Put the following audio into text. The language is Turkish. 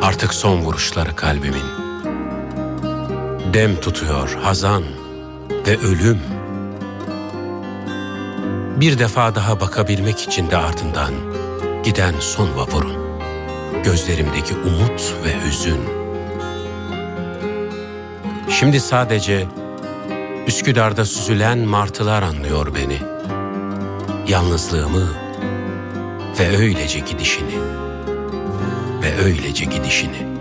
Artık son vuruşları kalbimin. Dem tutuyor hazan ve ölüm. Bir defa daha bakabilmek için de ardından giden son vapurun. Gözlerimdeki umut ve hüzün. Şimdi sadece Üsküdar'da süzülen martılar anlıyor beni. Yalnızlığımı ve öylece gidişini.